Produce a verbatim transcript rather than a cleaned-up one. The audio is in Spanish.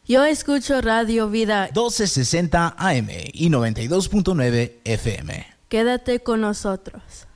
Yo escucho Radio Vida doce sesenta A M y noventa y dos punto nueve F M. Quédate con nosotros.